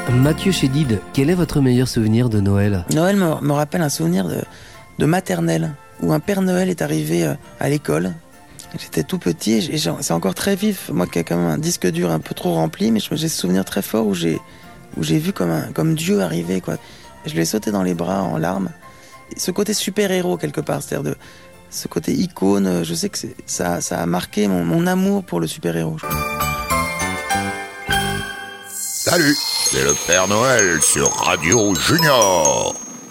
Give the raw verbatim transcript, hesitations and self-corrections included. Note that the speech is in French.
Mathieu Chédid, quel est votre meilleur souvenir de Noël ? Noël me, me rappelle un souvenir de, de maternelle, où un Père Noël est arrivé à l'école. J'étais tout petit et, et c'est encore très vif. Moi qui ai quand même un disque dur un peu trop rempli, mais j'ai ce souvenir très fort où j'ai, où j'ai vu comme, un, comme Dieu arriver, quoi. Je lui ai sauté dans les bras en larmes. Et ce côté super-héros quelque part, c'est-à-dire de, ce côté icône, je sais que c'est, ça, ça a marqué mon, mon amour pour le super-héros. Salut, c'est le Père Noël sur Radio Junior.